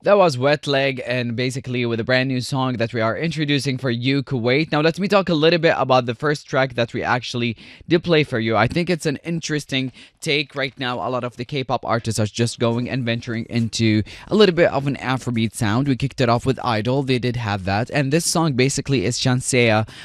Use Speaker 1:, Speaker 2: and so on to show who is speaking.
Speaker 1: That was Wet Leg, and basically with a brand new song that we are introducing for you, Kuwait. Now, let me talk a little bit about the first track that we actually did play for you. I think it's an interesting take right now. A lot of the K pop artists are just going and venturing into a little bit of an Afrobeat sound. We kicked it off with Idol, they did have that. And this song basically is Chansea